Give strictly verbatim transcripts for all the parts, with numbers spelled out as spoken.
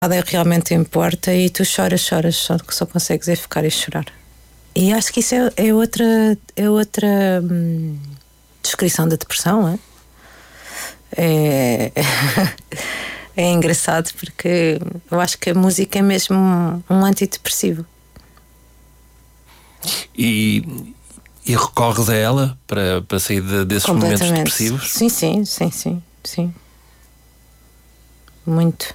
nada realmente importa e tu choras, choras, só, só consegues é ficar e chorar. E acho que isso é, é outra, é outra hum, descrição da depressão, é? É, é engraçado porque eu acho que a música é mesmo um, um antidepressivo. E, e recorres a ela para, para sair de, desses momentos depressivos? Sim, sim, sim, sim, sim. Muito.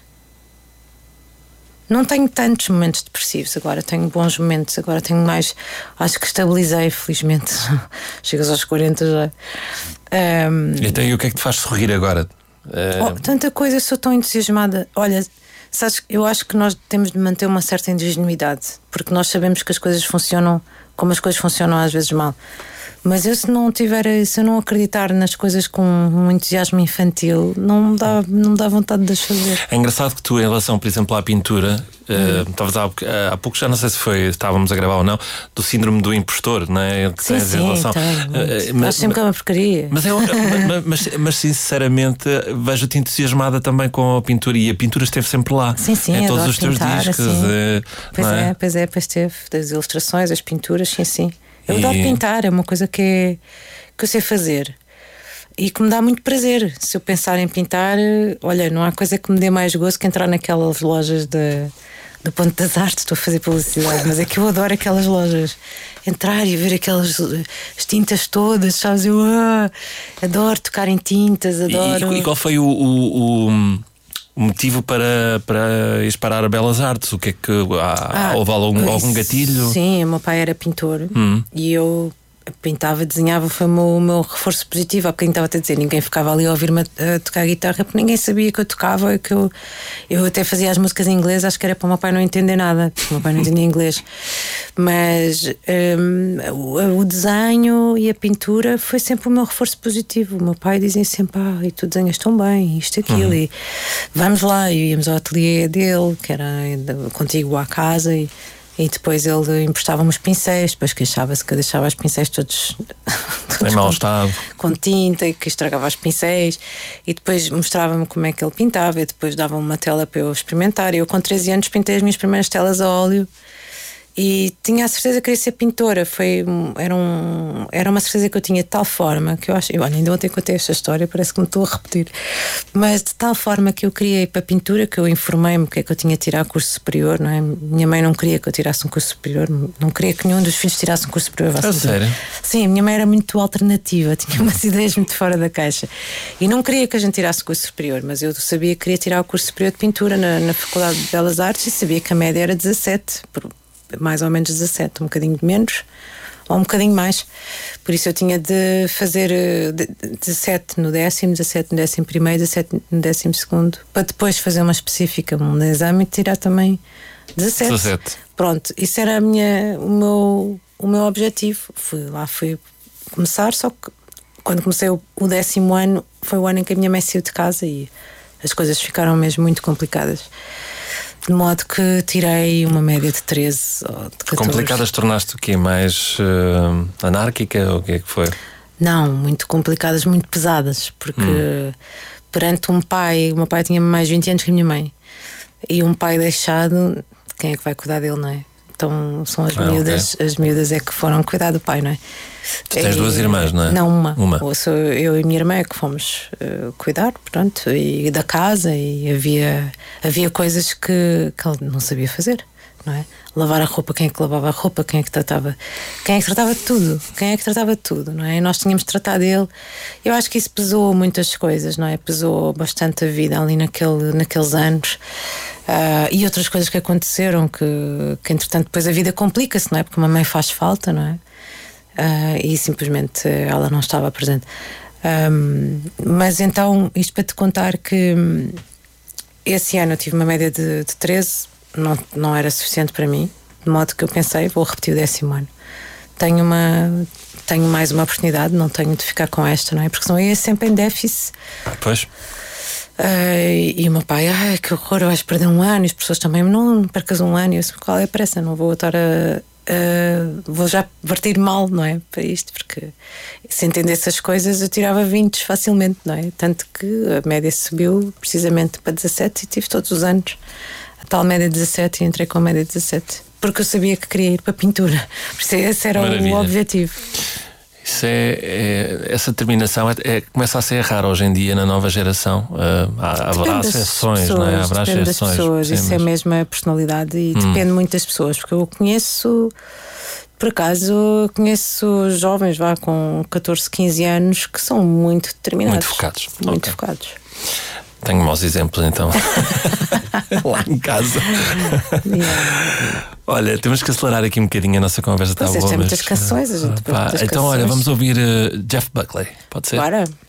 Não tenho tantos momentos depressivos agora, tenho bons momentos, agora tenho mais. Acho que estabilizei, felizmente. Chegas aos quarenta já. Um... Então, e o que é que te faz sorrir agora? Oh, tanta coisa, sou tão entusiasmada. Olha, sabes, eu acho que nós temos de manter uma certa ingenuidade, porque nós sabemos que as coisas funcionam como as coisas funcionam às vezes mal. Mas eu, se não tiver, se eu não acreditar nas coisas com um entusiasmo infantil, não me dá, não me dá vontade de as fazer. É engraçado que tu, em relação, por exemplo, à pintura, estavas hum. uh, há, há pouco, já não sei se foi, estávamos a gravar ou não, do síndrome do impostor, não é? Que sim, sim, relação, uh, mas, acho sempre que é uma porcaria. Mas, é, mas, mas, mas sinceramente, vejo-te entusiasmada também com a pintura, e a pintura esteve sempre lá. Sim, sim, em todos os teus pintar, discos. Assim. Uh, pois é, é, pois é, pois teve. Das ilustrações, as pinturas, sim, sim. Eu adoro pintar, é uma coisa que, é, que eu sei fazer e que me dá muito prazer. Se eu pensar em pintar, olha, não há coisa que me dê mais gosto que entrar naquelas lojas de, do Ponto das Artes. Estou a fazer publicidade, mas é que eu adoro aquelas lojas. Entrar e ver aquelas as tintas todas, sabes? Eu ah, adoro tocar em tintas, adoro. E, e qual foi o, o, o... o motivo para, para ires parar a Belas Artes? O que é que há, ah, houve algum, algum gatilho? Sim, o meu pai era pintor hum. e eu pintava, desenhava, foi o meu, o meu reforço positivo. Há bocadinho estava a dizer, ninguém ficava ali a ouvir-me a tocar guitarra porque ninguém sabia que eu tocava, que eu, eu até fazia as músicas em inglês, acho que era para o meu pai não entender nada, porque o meu pai não entendia inglês. Mas um, o, o desenho e a pintura foi sempre o meu reforço positivo. O meu pai dizia sempre, ah, e tu desenhas tão bem, isto, aquilo, uhum. E vamos lá, e íamos ao ateliê dele, que era contigo à casa, e E depois ele emprestava-me os pincéis, depois queixava-se que eu deixava os pincéis todos, todos em mau estado, com, com tinta, e que estragava os pincéis. E depois mostrava-me como é que ele pintava, e depois dava-me uma tela para eu experimentar. E eu, com treze anos, pintei as minhas primeiras telas a óleo. E tinha a certeza que queria ser pintora. Foi, era, um, era uma certeza que eu tinha de tal forma que eu acho. Eu, olha, ainda ontem contei esta história, parece que me estou a repetir. Mas de tal forma que eu queria ir para a pintura, que eu informei-me que é que eu tinha de tirar curso superior, não é? Minha mãe não queria que eu tirasse um curso superior, não queria que nenhum dos filhos tirasse um curso superior. É sério? Sim, a minha mãe era muito alternativa, tinha umas ideias muito fora da caixa. E não queria que a gente tirasse o curso superior, mas eu sabia que queria tirar o curso superior de pintura na, na Faculdade de Belas Artes e sabia que a média era dezassete, por mais ou menos dezassete, um bocadinho menos ou um bocadinho mais, por isso eu tinha de fazer dezassete no décimo, dezassete no décimo primeiro, dezassete no décimo segundo, para depois fazer uma específica, um exame e tirar também dezassete. dezassete. Pronto, isso era a minha, o, meu, o meu objetivo. Fui lá, fui começar, só que quando comecei o, o décimo ano foi o ano em que a minha mãe saiu de casa e as coisas ficaram mesmo muito complicadas. De modo que tirei uma média de treze ou de catorze. Complicadas tornaste o quê? Mais uh, anárquica ou o que é que foi? Não, muito complicadas, muito pesadas. Porque hum. perante um pai, o meu pai tinha mais de vinte anos que a minha mãe. E um pai deixado, quem é que vai cuidar dele, não é? Então são as ah, miúdas, okay. As miúdas é que foram cuidar do pai, não é? Tu tens e, duas irmãs, não é? Não, uma. uma. Ou sou eu e a minha irmã é que fomos uh, cuidar, pronto, e da casa, e havia, havia coisas que, que ele não sabia fazer, não é? Lavar a roupa, quem é que lavava a roupa, quem é que tratava, quem é que tratava de tudo, quem é que tratava de tudo, não é? E nós tínhamos de tratar dele. Eu acho que isso pesou muitas coisas, não é? Pesou bastante a vida ali naquele, naqueles anos. Uh, e outras coisas que aconteceram que, que entretanto depois a vida complica-se, não é? Porque uma mãe faz falta, não é? Uh, e simplesmente ela não estava presente. Um, mas então, isto para te contar que esse ano eu tive uma média de, de treze, não, não era suficiente para mim, de modo que eu pensei, vou repetir o décimo ano. Tenho, uma, tenho mais uma oportunidade, não tenho de ficar com esta, não é? Porque senão eu ia sempre em déficit. Pois. Uh, e o meu pai, ai que horror, vais perder um ano. E as pessoas também, não, não percas um ano. E eu disse, qual é a pressa? Não vou estar a. Uh, vou já partir mal, não é? Para isto, porque se entendesse as coisas eu tirava vinte facilmente, não é? Tanto que a média subiu precisamente para dezassete e tive todos os anos tal média dezassete e entrei com a média dezassete. Porque eu sabia que queria ir para a pintura. Esse era Maravilha. O objetivo. Isso é, é, essa determinação é, é, começa a ser rara hoje em dia na nova geração. Uh, há haverá exceções, pessoas, não é? Haverá depende das exceções. pessoas, sim, isso mas... é mesmo a personalidade e hum. depende muito das pessoas, porque eu conheço, por acaso, conheço jovens vá com catorze, quinze anos que são muito determinados. Muito focados. Muito okay. focados. Tenho maus exemplos então. Lá em casa. Yeah. Olha, temos que acelerar aqui um bocadinho a nossa conversa. Vocês tá têm bom, muitas mas... canções, a gente Pá, muitas então, canções. olha, vamos ouvir uh, Jeff Buckley. Pode ser? Bora.